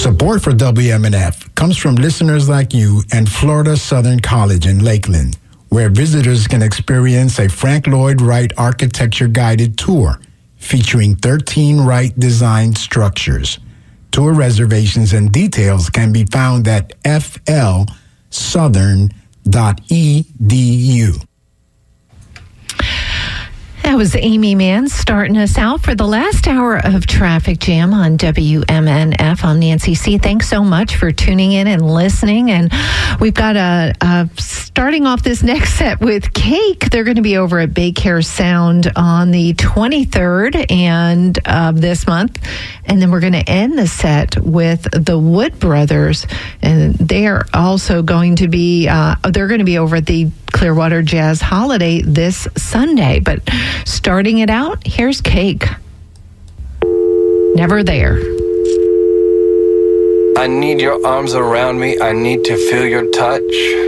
Support for WMNF comes from listeners like you and Florida Southern College in Lakeland, where visitors can experience a Frank Lloyd Wright architecture-guided tour featuring 13 Wright designed structures. Tour reservations and details can be found at flsouthern.edu. That was Amy Mann starting us out for the last hour of Traffic Jam on WMNF. I'm Nancy C. Thanks so much for tuning in and listening. And we've got starting off this next set with Cake. They're going to be over at Baycare Sound on the 23rd and this month. And then we're going to end the set with the Wood Brothers. And they're also going to be, they're going to be over at the Clearwater Jazz Holiday this Sunday. But starting it out, here's Cake. Never There. I need your arms around me. I need to feel your touch.